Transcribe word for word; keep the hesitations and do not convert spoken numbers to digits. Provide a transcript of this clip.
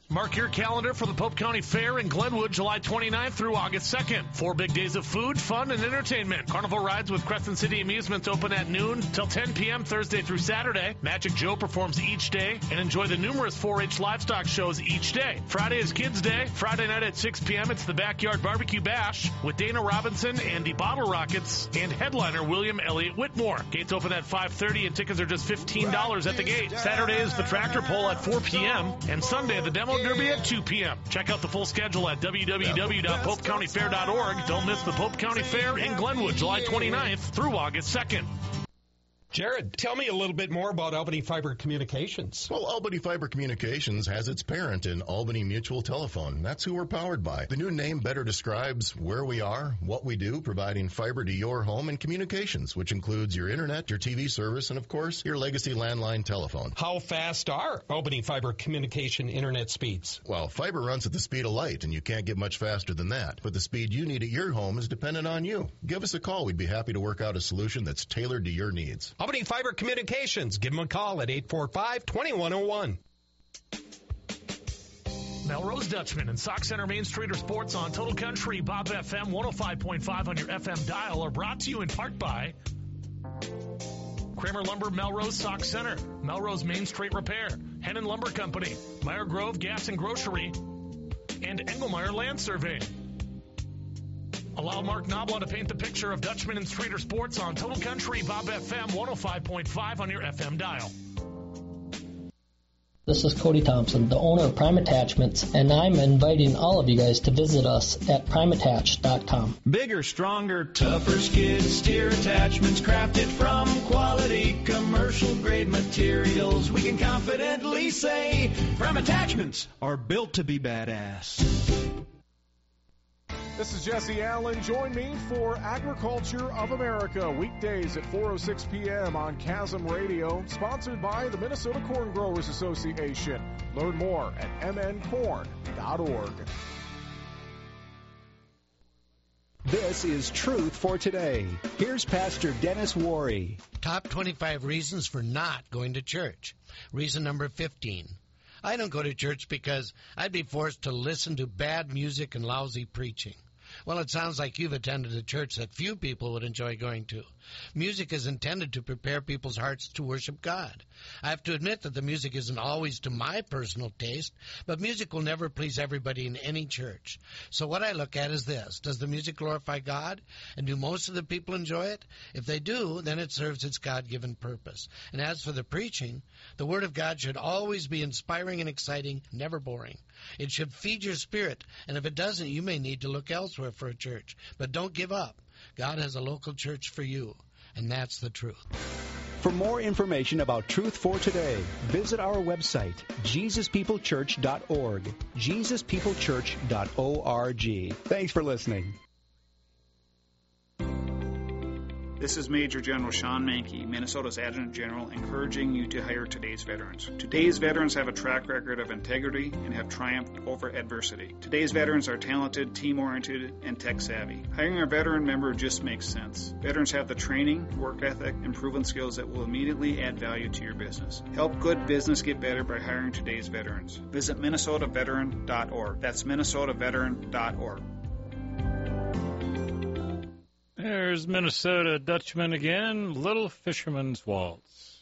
Mark your calendar for the Pope County Fair in Glenwood, July twenty-ninth through August second. Four big days of food, fun, and entertainment. Carnival rides with Crescent City Amusements open at noon till ten p.m. Thursday through Saturday. Magic Joe performs each day, and enjoy the numerous four H livestock shows each day. Friday is Kids Day. Friday night at six p.m. it's the Backyard Barbecue Bash with Dana Robinson and the Bottle Rockets and headliner William Elliott Whitmore. Gates open at five thirty and tickets are just fifteen dollars at the gate. Saturday is the Tractor Pull at four p.m. and Sunday the Demo Derby at two p.m. Check out the full schedule at w w w dot pope county fair dot org. Don't miss the Pope County Fair in Glenwood, July twenty-ninth through August second. Jared, tell me a little bit more about Albany Fiber Communications. Well, Albany Fiber Communications has its parent in Albany Mutual Telephone. That's who we're powered by. The new name better describes where we are, what we do, providing fiber to your home and communications, which includes your internet, your T V service, and, of course, your legacy landline telephone. How fast are Albany Fiber Communication internet speeds? Well, fiber runs at the speed of light, and you can't get much faster than that. But the speed you need at your home is dependent on you. Give us a call. We'd be happy to work out a solution that's tailored to your needs. Albany Fiber Communications. Give them a call at eight four five, two one zero one. Melrose Dutchman and Sock Center Main Streeter Sports on Total Country Bob F M one oh five point five on your F M dial are brought to you in part by Kramer Lumber, Melrose Sock Center, Melrose Main Street Repair, Hennon Lumber Company, Meyer Grove Gas and Grocery, and Engelmeyer Land Surveying. Allow Mark Knoblaw to paint the picture of Dutchman and Streeter Sports on Total Country Bob F M one oh five point five on your F M dial. This is Cody Thompson, the owner of Prime Attachments, and I'm inviting all of you guys to visit us at prime attach dot com. Bigger, stronger, tougher skid steer attachments crafted from quality commercial-grade materials. We can confidently say Prime Attachments are built to be badass. This is Jesse Allen. Join me for Agriculture of America, weekdays at four oh six p.m. on Chasm Radio, sponsored by the Minnesota Corn Growers Association. Learn more at m n corn dot org. This is Truth for Today. Here's Pastor Dennis Worry. Top twenty-five reasons for not going to church. Reason number fifteen. I don't go to church because I'd be forced to listen to bad music and lousy preaching. Well, it sounds like you've attended a church that few people would enjoy going to. Music is intended to prepare people's hearts to worship God. I have to admit that the music isn't always to my personal taste, but music will never please everybody in any church. So what I look at is this. Does the music glorify God? And do most of the people enjoy it? If they do, then it serves its God-given purpose. And as for the preaching, the Word of God should always be inspiring and exciting, never boring. It should feed your spirit, and if it doesn't, you may need to look elsewhere for a church. But don't give up. God has a local church for you, and that's the truth. For more information about Truth for Today, visit our website, jesus people church dot org, jesus people church dot org. Thanks for listening. This is Major General Sean Mankey, Minnesota's Adjutant General, encouraging you to hire today's veterans. Today's veterans have a track record of integrity and have triumphed over adversity. Today's veterans are talented, team-oriented, and tech-savvy. Hiring a veteran member just makes sense. Veterans have the training, work ethic, and proven skills that will immediately add value to your business. Help good business get better by hiring today's veterans. Visit minnesota veteran dot org. That's minnesota veteran dot org. There's Minnesota Dutchman again, Little Fisherman's Waltz.